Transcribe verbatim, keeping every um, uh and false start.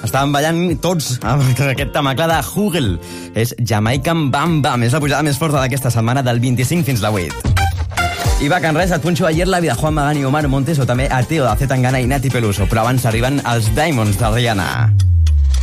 Estaven ballant tots amb aquest tamacle de Hugel. És Jamaican Bam Bam. És la pujada més forta d'aquesta setmana, del vint-i-cinc fins la vuit. I va, que en res, et punxo ayer la vida Juan Magán i Omar Montes, o també a Teo de Z Tangana i Nati Peluso. Però abans arriben els Diamonds de Rihanna.